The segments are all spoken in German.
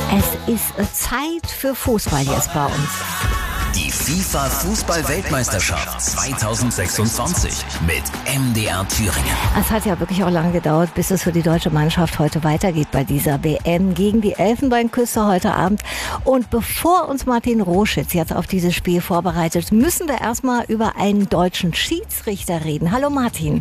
Es ist Zeit für Fußball jetzt bei uns. Die FIFA-Fußball-Weltmeisterschaft 2026 mit MDR Thüringen. Es hat ja wirklich auch lange gedauert, bis es für die deutsche Mannschaft heute weitergeht bei dieser WM gegen die Elfenbeinküste heute Abend. Und bevor uns Martin Roschitz jetzt auf dieses Spiel vorbereitet, müssen wir erstmal über einen deutschen Schiedsrichter reden. Hallo Martin.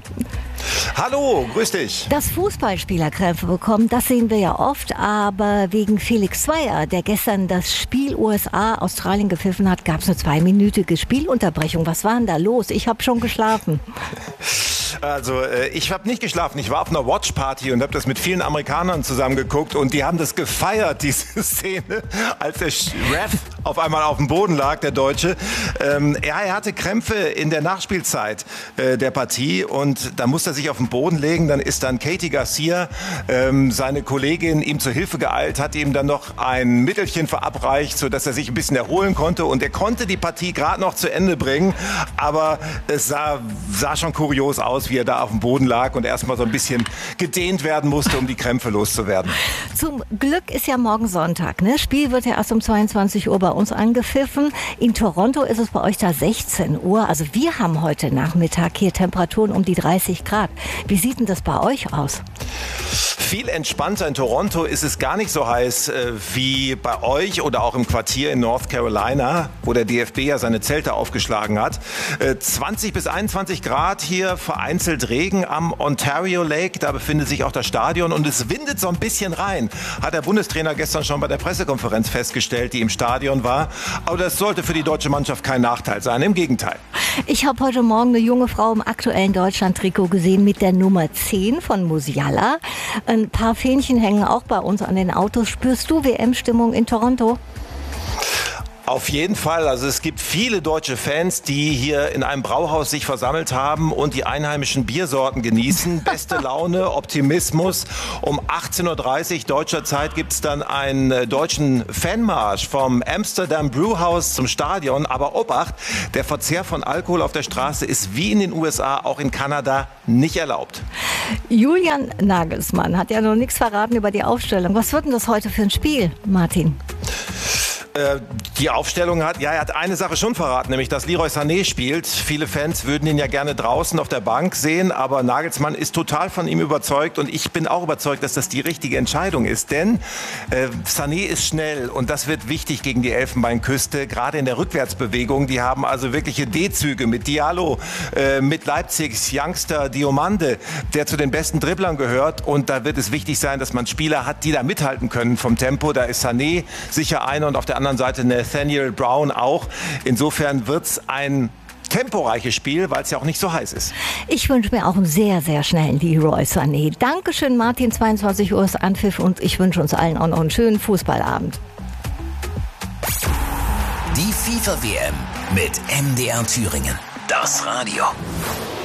Hallo, grüß dich. Dass Fußballspieler Krämpfe bekommen, das sehen wir ja oft. Aber wegen Felix Zweier, der gestern das Spiel USA-Australien gepfiffen hat, gab es eine 2-minütige Spielunterbrechung. Was war denn da los? Ich habe schon geschlafen. Also ich habe nicht geschlafen. Ich war auf einer Watchparty und habe das mit vielen Amerikanern zusammen geguckt und die haben das gefeiert, diese Szene, als der Ref auf einmal auf dem Boden lag, der Deutsche. Er hatte Krämpfe in der Nachspielzeit der Partie und da musste er sich auf den Boden legen. Dann ist dann Katie Garcia, seine Kollegin, ihm zur Hilfe geeilt, hat ihm dann noch ein Mittelchen verabreicht, sodass er sich ein bisschen erholen konnte und er konnte die Partie gerade noch zu Ende bringen, aber es sah schon kurios aus, wie er da auf dem Boden lag und erstmal so ein bisschen gedehnt werden musste, um die Krämpfe loszuwerden. Zum Glück ist ja morgen Sonntag, ne? Spiel wird ja erst um 22 Uhr bei uns angepfiffen. In Toronto ist es bei euch da 16 Uhr. Also wir haben heute Nachmittag hier Temperaturen um die 30 Grad. Wie sieht denn das bei euch aus? Viel entspannter. In Toronto ist es gar nicht so heiß wie bei euch oder auch im Quartier in North Carolina, wo der DFB ja seine Zelte aufgeschlagen hat. 20 bis 21 Grad hier, vereinzelt Regen am Ontario Lake. Da befindet sich auch das Stadion und es windet so ein bisschen rein. Hat der Bundestrainer gestern schon bei der Pressekonferenz festgestellt, die im Stadion war. Aber das sollte für die deutsche Mannschaft kein Nachteil sein. Im Gegenteil. Ich habe heute Morgen eine junge Frau im aktuellen Deutschland-Trikot gesehen mit der Nummer 10 von Musiala. Ein paar Fähnchen hängen auch bei uns an den Autos. Spürst du WM-Stimmung in Toronto? Auf jeden Fall. Also es gibt viele deutsche Fans, die hier in einem Brauhaus sich versammelt haben und die einheimischen Biersorten genießen. Beste Laune, Optimismus. Um 18.30 Uhr deutscher Zeit gibt es dann einen deutschen Fanmarsch vom Amsterdam Brewhouse zum Stadion. Aber Obacht, der Verzehr von Alkohol auf der Straße ist wie in den USA, auch in Kanada, nicht erlaubt. Julian Nagelsmann hat ja noch nichts verraten über die Aufstellung. Was wird denn das heute für ein Spiel, Martin? Die Aufstellung er hat eine Sache schon verraten, nämlich dass Leroy Sané spielt. Viele Fans würden ihn ja gerne draußen auf der Bank sehen, aber Nagelsmann ist total von ihm überzeugt und ich bin auch überzeugt, dass das die richtige Entscheidung ist, denn Sané ist schnell und das wird wichtig gegen die Elfenbeinküste, gerade in der Rückwärtsbewegung. Die haben also wirkliche D-Züge mit Diallo, mit Leipzigs Youngster Diomande, der zu den besten Dribblern gehört und da wird es wichtig sein, dass man Spieler hat, die da mithalten können vom Tempo. Da ist Sané sicher einer und auf der anderen Seite Nathaniel Brown auch. Insofern wird es ein temporeiches Spiel, weil es ja auch nicht so heiß ist. Ich wünsche mir auch einen sehr, sehr schnellen Leroy Sané. Dankeschön, Martin. 22 Uhr ist Anpfiff und ich wünsche uns allen auch noch einen schönen Fußballabend. Die FIFA-WM mit MDR Thüringen. Das Radio.